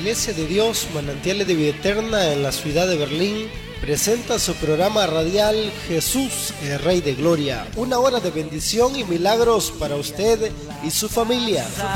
Iglesia de Dios, Manantiales de Vida Eterna en la ciudad de Berlín, presenta su programa radial Jesús, el Rey de Gloria. Una hora de bendición y milagros para usted y su familia.